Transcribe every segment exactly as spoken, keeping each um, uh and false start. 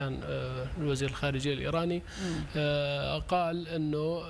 الوزير الخارجية الإيراني قال أنه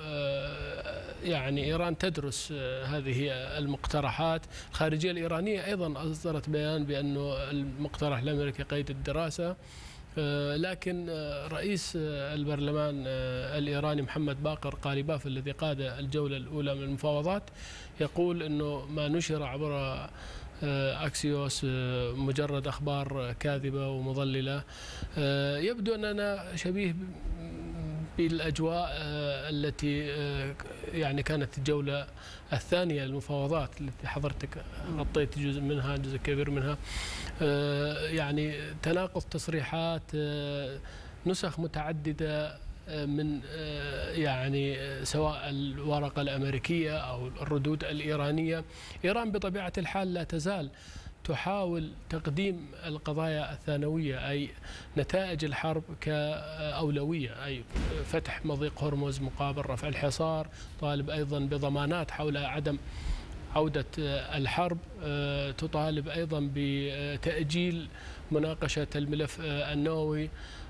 يعني إيران تدرس هذه المقترحات. الخارجية الإيرانية أيضا أصدرت بيان بأنه المقترح الأمريكي قيد الدراسة، لكن رئيس البرلمان الإيراني محمد باقر قاليباف الذي قاد الجولة الأولى من المفاوضات يقول أنه ما نشر عبر أكسيوس مجرد أخبار كاذبة ومضللة. يبدو أننا شبيه بالأجواء التي يعني كانت الجولة الثانية للمفاوضات التي حضرتك غطيت جزء منها، جزء كبير منها. يعني تناقض تصريحات، نسخ متعددة من يعني سواء الورقة الأمريكية أو الردود الإيرانية. إيران بطبيعة الحال لا تزال تحاول تقديم القضايا الثانوية أي نتائج الحرب كأولوية، أي فتح مضيق هرمز مقابل رفع الحصار، طالب أيضا بضمانات حول عدم عودة الحرب، تطالب أيضا بتأجيل مناقشة الملف النووي.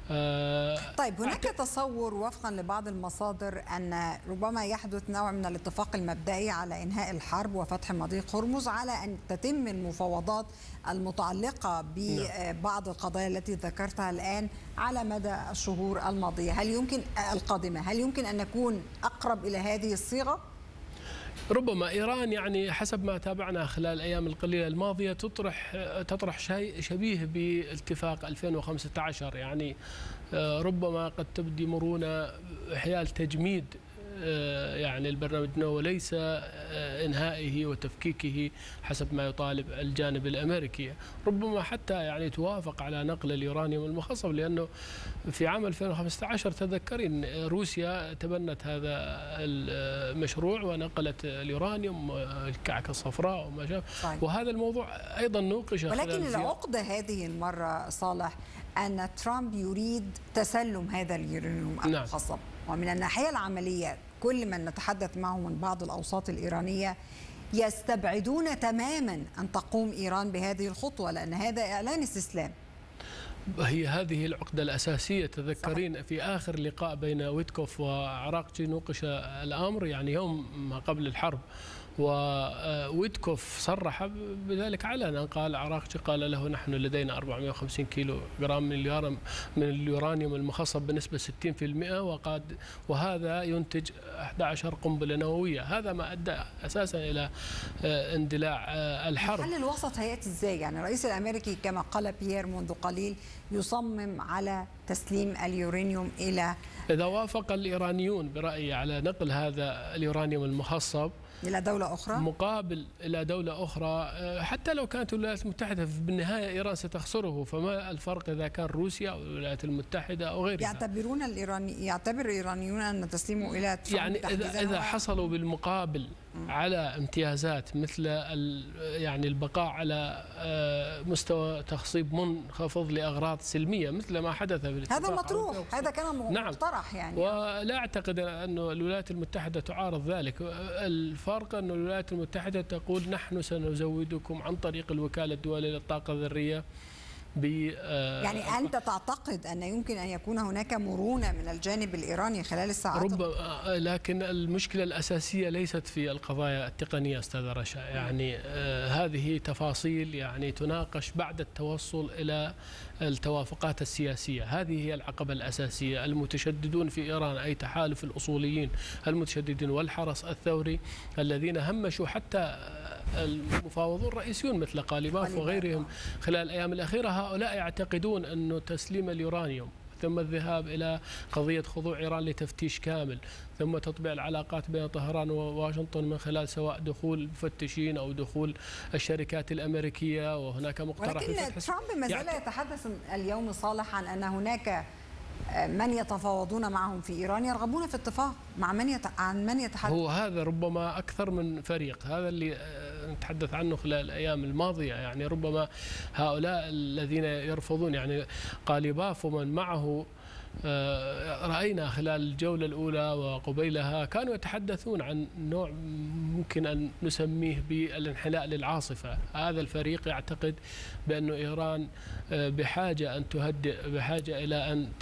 طيب هناك تصور وفقا لبعض المصادر أن ربما يحدث نوع من الاتفاق المبدئي على إنهاء الحرب وفتح مضيق هرمز على أن تتم المفاوضات المتعلقة ببعض القضايا التي ذكرتها الآن على مدى الشهور الماضية. هل يمكن القادمة هل يمكن أن نكون أقرب إلى هذه الصيغة؟ ربما إيران يعني حسب ما تابعنا خلال الأيام القليلة الماضية تطرح تطرح شيء شبيه باتفاق ألفين وخمسة عشر، يعني ربما قد تبدي مرونة حيال تجميد يعني البرنامج النووي وليس إنهائه وتفكيكه حسب ما يطالب الجانب الأمريكي. ربما حتى يعني توافق على نقل اليورانيوم المخصب، لأنه في عام ألفين وخمسة عشر تذكرين روسيا تبنت هذا المشروع ونقلت اليورانيوم الكعكة الصفراء وما شابه، وهذا الموضوع أيضا نوقش. ولكن العقدة هذه المرة صالح أن ترامب يريد تسلم هذا اليورانيوم المخصب. نعم. ومن الناحية العملية كل من نتحدث معه من بعض الأوساط الإيرانية يستبعدون تماما أن تقوم إيران بهذه الخطوة، لأن هذا إعلان استسلام. هي هذه العقدة الأساسية. تذكرين صحيح. في آخر لقاء بين ويتكوف وعراقجي نوقش الأمر يعني يوم ما قبل الحرب، وويتكوف صرح بذلك علنا، قال عراقجي قال له نحن لدينا أربعمئة وخمسين كيلو جرام من من اليورانيوم المخصب بنسبة ستين بالمئة، وقد وهذا ينتج أحد عشر قنبلة نووية. هذا ما أدى أساسا إلى اندلاع الحرب. الحل الوسط هيأتي إزاي؟ يعني الرئيس الأمريكي كما قال بيير منذ قليل يصمم على تسليم اليورانيوم إلى إذا وافق الإيرانيون برأيي على نقل هذا اليورانيوم المخصب إلى دولة أخرى مقابل إلى دولة أخرى، حتى لو كانت الولايات المتحدة بالنهاية إيران ستخسره، فما الفرق إذا كان روسيا أو الولايات المتحدة أو غيرها؟ يعتبرون الإيراني يعتبر الإيرانيون أن تسليمه إلى يعني إذا إذا حصلوا بالمقابل على امتيازات مثل يعني البقاء على مستوى تخصيب منخفض لأغراض سلمية مثل ما حدث في هذا مطروح، هذا كان مقترح. يعني ولا أعتقد أن الولايات المتحدة تعارض ذلك. الفرق أن الولايات المتحدة تقول نحن سنزودكم عن طريق الوكالة الدولية للطاقة الذرية. يعني أنت تعتقد أن يمكن أن يكون هناك مرونة من الجانب الإيراني خلال الساعات؟ ربما، لكن المشكلة الأساسية ليست في القضايا التقنية أستاذ رشا، يعني آه هذه تفاصيل يعني تناقش بعد التوصل إلى التوافقات السياسية. هذه هي العقبة الأساسية. المتشددون في إيران أي تحالف الأصوليين المتشددين والحرس الثوري الذين همشوا حتى المفاوضون الرئيسيون مثل قاليباف وغيرهم خلال الأيام الأخيرة، هؤلاء يعتقدون أنه تسليم اليورانيوم ثم الذهاب إلى قضية خضوع إيران لتفتيش كامل ثم تطبيع العلاقات بين طهران وواشنطن من خلال سواء دخول المفتشين أو دخول الشركات الأمريكية، وهناك مقترح. ولكن ترامب ما زال يتحدث اليوم صالح عن أن هناك من يتفاوضون معهم في إيران يرغبون في اتفاق مع من يت... عن من يتحدث. هو هذا ربما أكثر من فريق، هذا اللي نتحدث عنه خلال الأيام الماضية. يعني ربما هؤلاء الذين يرفضون يعني قاليباف ومن معه رأينا خلال الجولة الأولى وقبيلها كانوا يتحدثون عن نوع ممكن أن نسميه بالانحناء للعاصفة. هذا الفريق يعتقد بأن إيران بحاجة أن تهدئ، بحاجة إلى أن